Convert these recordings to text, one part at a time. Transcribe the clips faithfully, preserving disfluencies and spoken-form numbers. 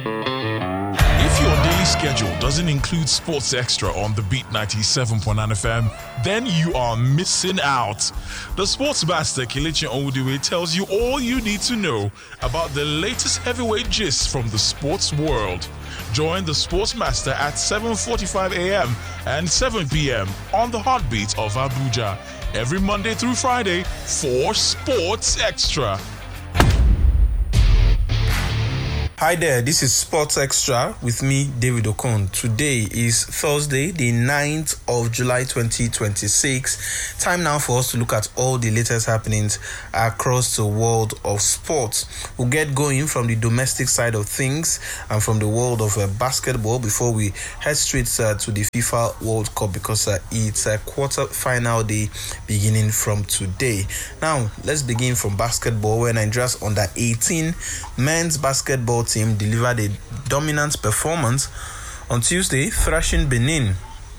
If your daily schedule doesn't include Sports Extra on the Beat ninety-seven point nine F M, then you are missing out. The Sports Master Kelechi Onwudiwe tells you all you need to know about the latest heavyweight gist from the sports world. Join the Sports Master at seven forty-five a.m. and seven p.m. on the Heartbeat of Abuja every Monday through Friday for Sports Extra. Hi there, this is Sports Extra with me, David Okon. Today is Thursday, the ninth of July twenty twenty-six. Time now for us to look at all the latest happenings across the world of sports. We'll get going from the domestic side of things and from the world of uh, basketball before we head straight uh, to the FIFA World Cup because uh, it's a quarter-final day beginning from today. Now, let's begin from basketball where Nigeria's under eighteen men's basketball team delivered a dominant performance on Tuesday, thrashing Benin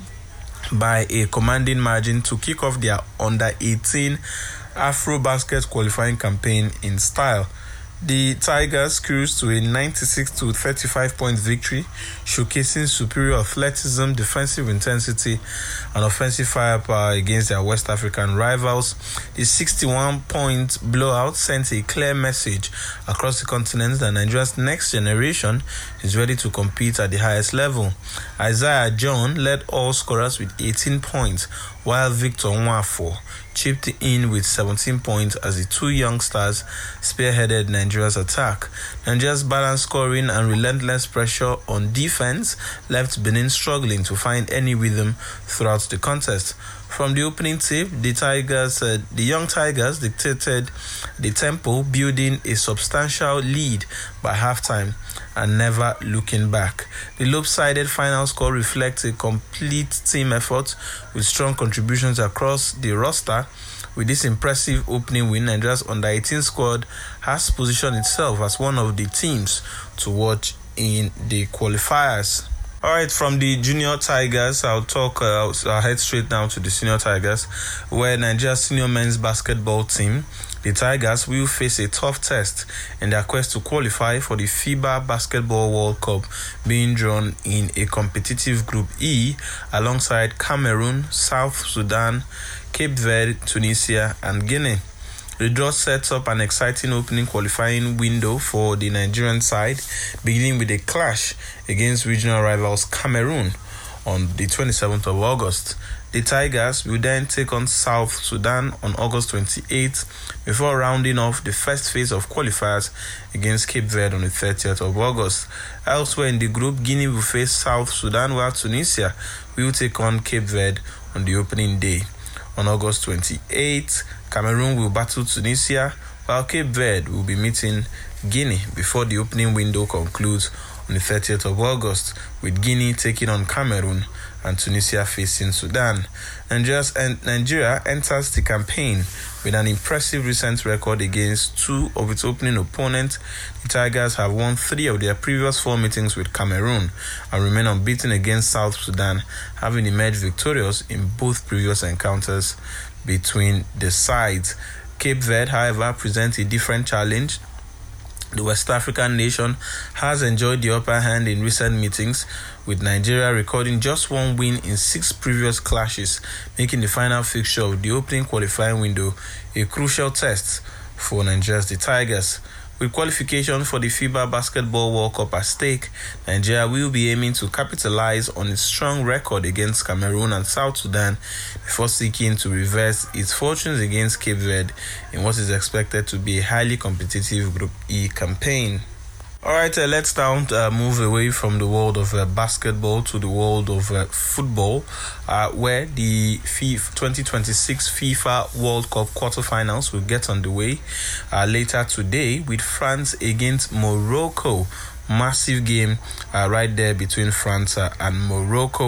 by a commanding margin to kick off their under eighteen Afrobasket qualifying campaign in style. The Tigers cruised to a ninety-six to thirty-five point victory, showcasing superior athleticism, defensive intensity, and offensive firepower against their West African rivals. The sixty-one point blowout sent a clear message across the continent that Nigeria's next generation is ready to compete at the highest level. Isaiah John led all scorers with eighteen points, while Victor Nwafo chipped in with seventeen points as the two young stars spearheaded Nigeria's attack. Nigeria's balanced scoring and relentless pressure on defense left Benin struggling to find any rhythm throughout the contest. From the opening tip, the Tigers, uh, the young Tigers dictated the tempo, building a substantial lead by halftime and never looking back. The lopsided final score reflects a complete team effort with strong contributions across the roster. With this impressive opening win, Nigeria's under eighteen squad has positioned itself as one of the teams to watch in the qualifiers. All right, from the junior Tigers, I'll talk, uh, I'll head straight down to the senior Tigers, where Nigeria's senior men's basketball team, the Tigers, will face a tough test in their quest to qualify for the FIBA Basketball World Cup being drawn in a competitive Group E alongside Cameroon, South Sudan, Cape Verde, Tunisia, and Guinea. The draw sets up an exciting opening qualifying window for the Nigerian side, beginning with a clash against regional rivals Cameroon on the twenty-seventh of August. The Tigers will then take on South Sudan on August twenty-eighth before rounding off the first phase of qualifiers against Cape Verde on the thirtieth of August. Elsewhere in the group, Guinea will face South Sudan, while Tunisia will take on Cape Verde on the opening day. On August twenty-eighth, Cameroon will battle Tunisia, while Cape Verde will be meeting Guinea before the opening window concludes on the thirtieth of August, with Guinea taking on Cameroon and Tunisia facing Sudan. Nigeria's, Nigeria enters the campaign with an impressive recent record against two of its opening opponents. The Tigers have won three of their previous four meetings with Cameroon and remain unbeaten against South Sudan, having emerged victorious in both previous encounters between the sides. Cape Verde, however, presents a different challenge. The West African nation has enjoyed the upper hand in recent meetings, with Nigeria recording just one win in six previous clashes, making the final fixture of the opening qualifying window a crucial test for Nigeria's the Tigers. With qualification for the FIBA Basketball World Cup at stake, Nigeria will be aiming to capitalize on its strong record against Cameroon and South Sudan before seeking to reverse its fortunes against Cape Verde in what is expected to be a highly competitive Group E campaign. All right, uh, let's now uh, move away from the world of uh, basketball to the world of uh, football, uh, where the FIFA twenty twenty-six FIFA World Cup quarterfinals will get underway uh, later today with France against Morocco. Massive game uh, right there between France uh, and Morocco.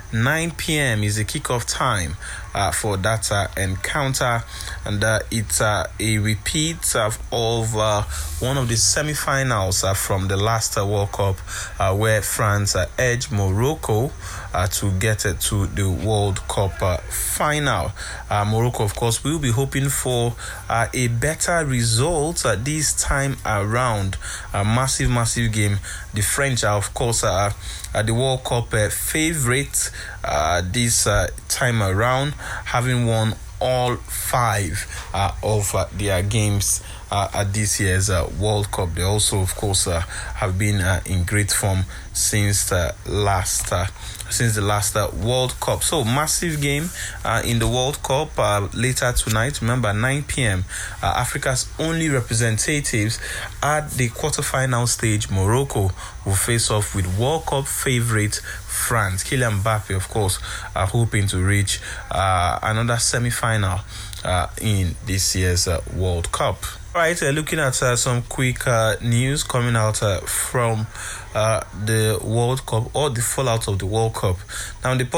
nine p.m. is the kickoff time uh, for that uh, encounter, and uh, it's uh, a repeat of, of uh, one of the semi-finals uh, from the last uh, World Cup, uh, where France uh, edged Morocco uh, to get uh, to the World Cup uh, final. Uh, Morocco, of course, will be hoping for uh, a better result uh, this time around. A massive, massive game. The French are, of course, uh, uh, the World Cup uh, favorite uh, this uh, time around, having won all five uh, of uh, their games uh, at this year's uh, World Cup. They also, of course, uh, have been uh, in great form since uh, last uh, since the last uh, World Cup. So massive game uh, in the World Cup uh, later tonight. Remember, nine p.m. Uh, Africa's only representatives at the quarterfinal stage, Morocco, will face off with World Cup favorite France. Kylian Mbappe, of course, are hoping to reach uh, another semi-final uh, in this year's uh, World Cup. Right, uh, looking at uh, some quick uh, news coming out uh, from uh, the World Cup or the fallout of the World Cup. Now, the